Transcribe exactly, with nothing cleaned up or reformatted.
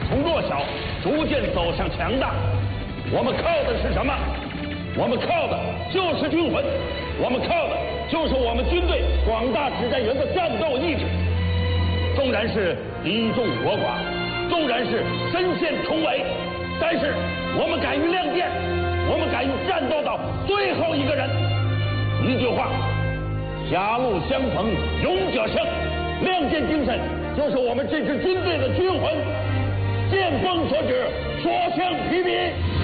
从弱小逐渐走向强大。我们靠的是什么？我们靠的就是军魂，我们靠的就是我们军队广大指战员的战斗意志。纵然是敌众我寡，纵然是身陷重围，但是我们敢于亮剑，我们敢于战斗到最后一个人。一句话，狭路相逢勇者胜，亮剑精神就是我们这支军队的军魂。见风所指，所向披靡。